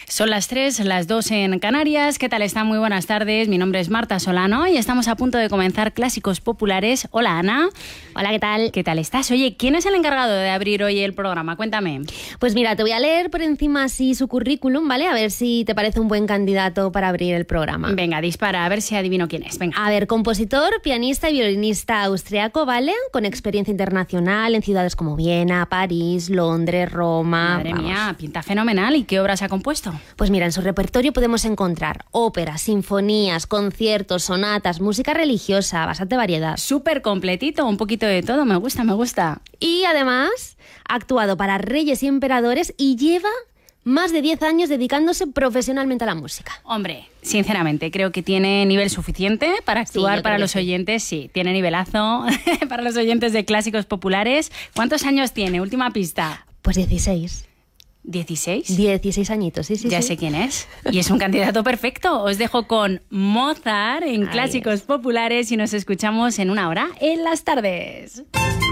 Son las 3, las 2 en Canarias. ¿Qué tal están? Muy buenas tardes. Mi nombre es Marta Solano y estamos a punto de comenzar Clásicos Populares. Hola, Ana. Hola, ¿qué tal? ¿Qué tal estás? Oye, ¿quién es el encargado de abrir hoy el programa? Cuéntame. Pues mira, te voy a leer por encima así su currículum, ¿vale? A ver si te parece un buen candidato para abrir el programa. Venga, dispara, a ver si adivino quién es. Venga. A ver, compositor, pianista y violinista austriaco, ¿vale? Con experiencia internacional en ciudades como Viena, París, Londres, Roma... Madre mía, pinta fenomenal. ¿Y qué obras ha compuesto? Pues mira, en su repertorio podemos encontrar óperas, sinfonías, conciertos, sonatas, música religiosa, bastante variedad. Súper completito, un poquito de todo, me gusta, me gusta. Y además ha actuado para reyes y emperadores y lleva más de 10 años dedicándose profesionalmente a la música. Hombre, sinceramente, creo que tiene nivel suficiente para actuar para los oyentes. Sí, tiene nivelazo para los oyentes de Clásicos Populares. ¿Cuántos años tiene? Última pista. Pues 16. ¿16? 16 añitos, sí. Ya sé quién es. Y es un candidato perfecto. Os dejo con Mozart en Clásicos Populares y nos escuchamos en una hora en las tardes.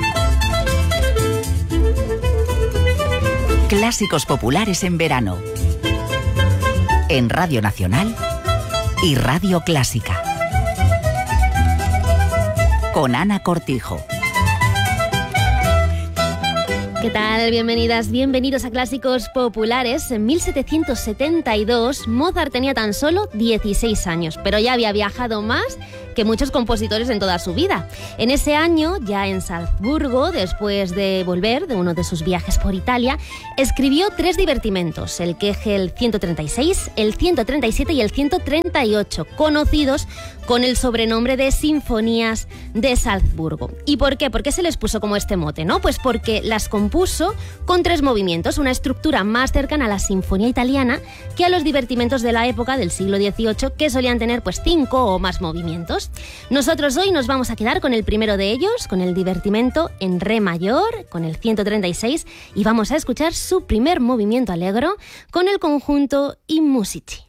Clásicos Populares en verano. En Radio Nacional y Radio Clásica. Con Ana Cortijo. ¿Qué tal? Bienvenidas, bienvenidos a Clásicos Populares. En 1772, Mozart tenía tan solo 16 años, pero ya había viajado más que muchos compositores en toda su vida. En ese año, ya en Salzburgo, después de volver de uno de sus viajes por Italia, escribió 3 divertimentos, el Kegel 136, el 137 y el 138, conocidos con el sobrenombre de Sinfonías de Salzburgo. ¿Y por qué? ¿Por qué se les puso como este mote, no? Pues porque las compuso con 3 movimientos, una estructura más cercana a la sinfonía italiana que a los divertimentos de la época del siglo XVIII, que solían tener pues 5 o más movimientos. Nosotros hoy nos vamos a quedar con el primero de ellos, con el divertimento en re mayor, con el 136, y vamos a escuchar su primer movimiento allegro con el conjunto I Musici.